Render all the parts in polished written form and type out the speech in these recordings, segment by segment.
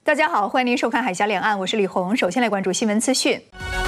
大家好，欢迎您收看《海峡两岸》，我是李红。首先来关注新闻资讯。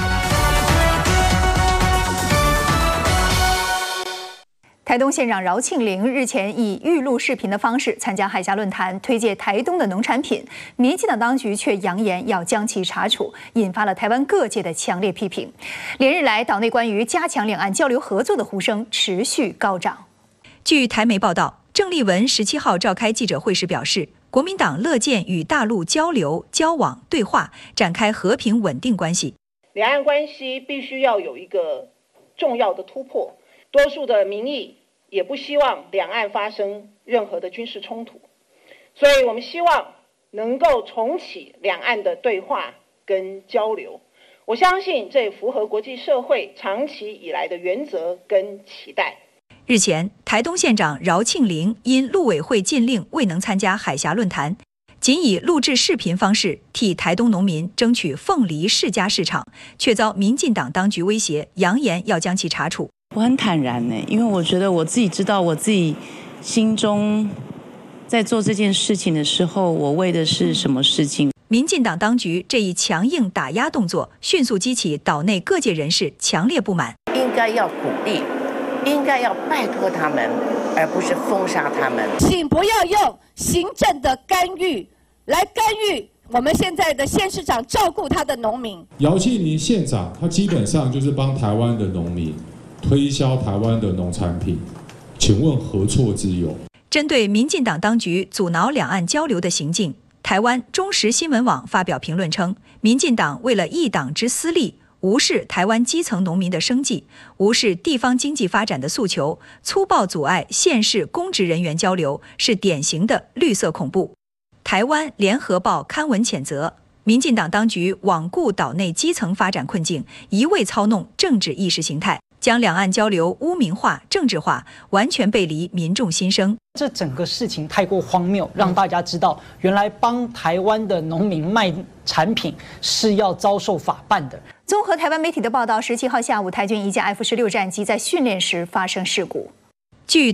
台东县长饶庆铃日前以预录视频的方式参加海峡论坛，推介台东的农产品，民进党当局却扬言要将其查处，引发了台湾各界的强烈批评。连日来，岛内关于加强两岸交流合作的呼声持续高涨。据台媒报道，郑丽文17号召开记者会时表示，国民党乐见与大陆交流、交往、对话，展开和平稳定关系。 两岸关系必须要有一个重要的突破，多数的民意也不希望两岸发生任何的军事冲突，所以我们希望能够重启两岸的对话跟交流。我相信这也符合国际社会长期以来的原则跟期待。 日前，台东县长饶庆铃因陆委会禁令未能参加海峡论坛，仅以录制视频方式替台东农民争取凤梨世家市场，却遭民进党当局威胁，扬言要将其查处。 我很坦然呢，因为我觉得我自己知道我自己心中在做这件事情的时候，我为的是什么事情。 民进党当局这一强硬打压动作，迅速激起岛内各界人士强烈不满。 应该要鼓励，应该要拜托他们，而不是封杀他们。 请不要用行政的干预来干预我们现在的县市长照顾他的农民。 饶庆铃县长他基本上就是帮台湾的农民推销台湾的农产品，请问何错之有？ 针对民进党当局阻挠两岸交流的行径，台湾中时新闻网发表评论称，民进党为了一党之私利，无视台湾基层农民的生计，无视地方经济发展的诉求，粗暴阻碍县市公职人员交流，是典型的绿色恐怖。台湾联合报刊文谴责，民进党当局罔顾岛内基层发展困境，一味操弄政治意识形态，将两岸交流污名化、政治化，完全背离民众心声。 这整个事情太过荒谬，让大家知道，原来帮台湾的农民卖产品是要遭受法办的。 综合台湾媒体的报道，17号下午，台军一架F-16战机在训练时发生事故。据